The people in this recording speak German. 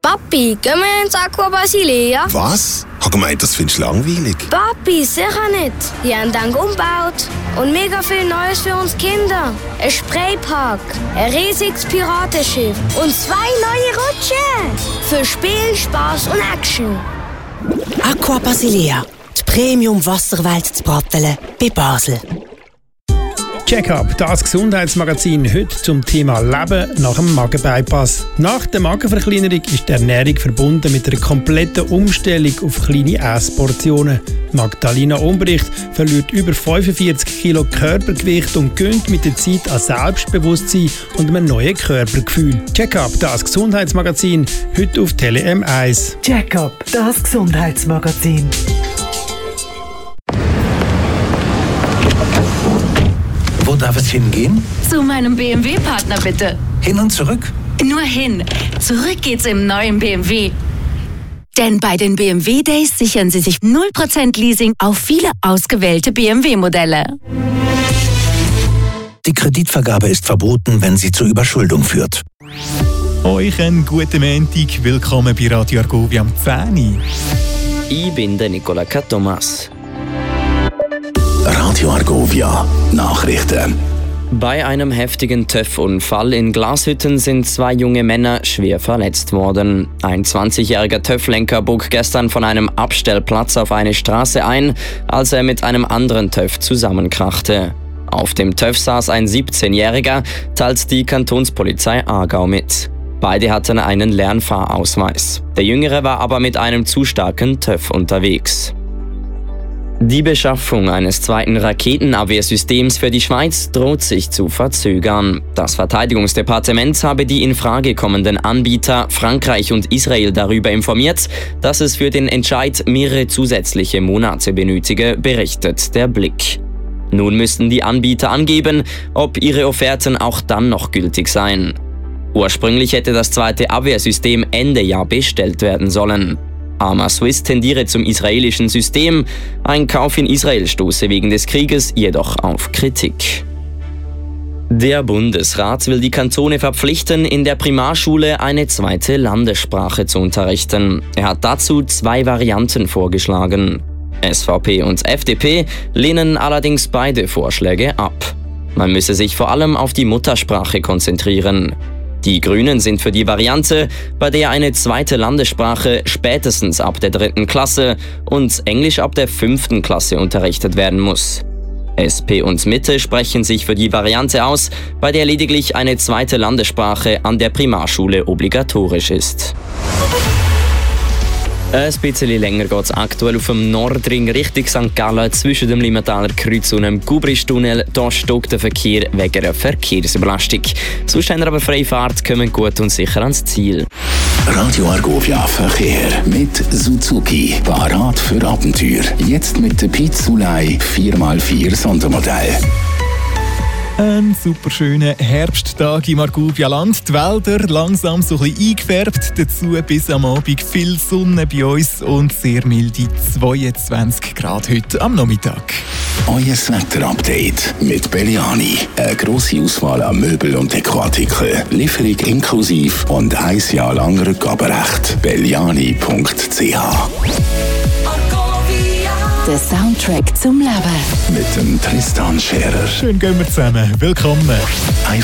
Papi, gehen wir ins Aqua Basilea? Was? Ich habe gemeint, das findest du langweilig. Papi, sicher nicht. Die haben dann umgebaut. Und mega viel Neues für uns Kinder. Ein Spraypark, ein riesiges Piratenschiff und 2 neue Rutschen. Für Spiel, Spaß und Action. Aqua Basilea, die Premium-Wasserwelt zu Brattelen bei Basel. Check-up, das Gesundheitsmagazin heute zum Thema Leben nach dem Magenbypass. Nach der Magenverkleinerung ist die Ernährung verbunden mit einer kompletten Umstellung auf kleine Essportionen. Magdalena Umbricht verliert über 45 Kilo Körpergewicht und gewinnt mit der Zeit an Selbstbewusstsein und einem neuen Körpergefühl. Check-up, das Gesundheitsmagazin, heute auf Tele M1. Check-up, das Gesundheitsmagazin. Wo darf es hingehen? Zu meinem BMW-Partner bitte. Hin und zurück? Nur hin. Zurück geht's im neuen BMW. Denn bei den BMW Days sichern Sie sich 0% Leasing auf viele ausgewählte BMW-Modelle. Die Kreditvergabe ist verboten, wenn sie zur Überschuldung führt. Euch einen guten Montag. Willkommen bei Radio Argovia am 10. Ich bin der Nicola Thomas. Radio Argovia, Nachrichten. Bei einem heftigen TÜV-Unfall in Glashütten sind 2 junge Männer schwer verletzt worden. Ein 20-jähriger TÜV-Lenker bog gestern von einem Abstellplatz auf eine Straße ein, als er mit einem anderen TÜV zusammenkrachte. Auf dem TÜV saß ein 17-Jähriger, teilt die Kantonspolizei Aargau mit. Beide hatten einen Lernfahrausweis. Der Jüngere war aber mit einem zu starken TÜV unterwegs. Die Beschaffung eines zweiten Raketenabwehrsystems für die Schweiz droht sich zu verzögern. Das Verteidigungsdepartement habe die in Frage kommenden Anbieter Frankreich und Israel darüber informiert, dass es für den Entscheid mehrere zusätzliche Monate benötige, berichtet der Blick. Nun müssten die Anbieter angeben, ob ihre Offerten auch dann noch gültig seien. Ursprünglich hätte das zweite Abwehrsystem Ende Jahr bestellt werden sollen. Arma Swiss tendiere zum israelischen System, ein Kauf in Israel stoße wegen des Krieges jedoch auf Kritik. Der Bundesrat will die Kantone verpflichten, in der Primarschule eine zweite Landessprache zu unterrichten. Er hat dazu 2 Varianten vorgeschlagen. SVP und FDP lehnen allerdings beide Vorschläge ab. Man müsse sich vor allem auf die Muttersprache konzentrieren. Die Grünen sind für die Variante, bei der eine zweite Landessprache spätestens ab der 3. Klasse und Englisch ab der 5. Klasse unterrichtet werden muss. SP und Mitte sprechen sich für die Variante aus, bei der lediglich eine zweite Landessprache an der Primarschule obligatorisch ist. Ein bisschen länger geht es aktuell auf dem Nordring Richtung St. Gallen zwischen dem Limmentaler Kreuz und dem Gubristunnel. Da stockt der Verkehr wegen einer Verkehrsüberlastung. Sonst haben wir aber freie Fahrt, kommen gut und sicher ans Ziel. Radio Argovia Verkehr mit Suzuki. Parat für Abenteuer. Jetzt mit der Pizzulei 4x4 Sondermodell. Ein super schöner Herbsttag im Argovia-Land. Die Wälder langsam so ein bisschen eingefärbt. Dazu bis am Abend viel Sonne bei uns und sehr milde 22 Grad heute am Nachmittag. Euer Wetter-Update mit Belliani. Eine grosse Auswahl an Möbel- und Dekoartikeln. Lieferung inklusiv und 1 Jahr lang Rückgaberecht. Belliani.ch. Der Soundtrack zum Leben. Mit dem Tristan Scherer. Schön gehen wir zusammen. Willkommen.